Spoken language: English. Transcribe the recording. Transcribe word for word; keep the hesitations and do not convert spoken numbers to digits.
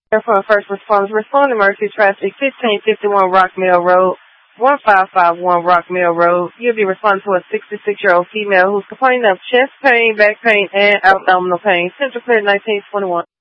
For first responders, respond to emergency traffic, fifteen fifty-one Rock Mill Road, one five five one Rock Mill Road. You'll be responding to a sixty-six-year-old female who's complaining of chest pain, back pain, and abdominal pain. Central Clear nineteen twenty-one.